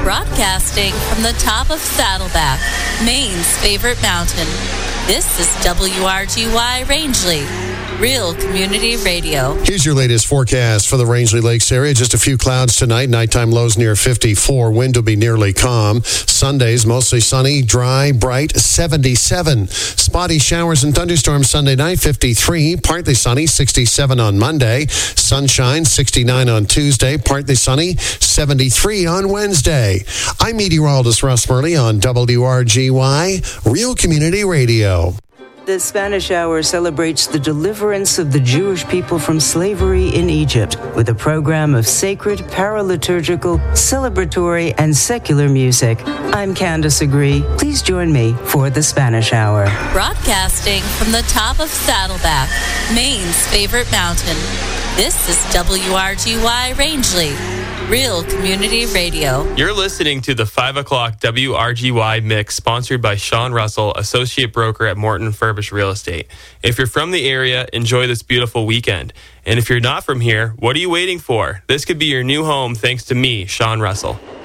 Broadcasting from the top of Saddleback, Maine's favorite mountain. This is WRGY Rangeley, Real Community Radio. Here's your latest forecast for the Rangeley Lakes area. Just a few clouds tonight. Nighttime lows near 54. Wind will be nearly calm. Sundays mostly sunny, dry, bright, 77. Spotty showers and thunderstorms Sunday night, 53. Partly sunny, 67 on Monday. Sunshine, 69 on Tuesday. Partly sunny, 73 on Wednesday. I'm meteorologist Russ Murley on WRGY, Real Community Radio. The Spanish Hour celebrates the deliverance of the Jewish people from slavery in Egypt with a program of sacred, paraliturgical, celebratory, and secular music. I'm Candace Agree. Please join me for the Spanish Hour. Broadcasting from the top of Saddleback, Maine's favorite mountain. This is WRGY Rangeley, Real Community Radio. You're listening to the 5 o'clock WRGY mix, sponsored by Sean Russell, associate broker at Morton Furbish Real Estate. If you're from the area, enjoy this beautiful weekend. And if you're not from here, what are you waiting for? This could be your new home thanks to me, Sean Russell.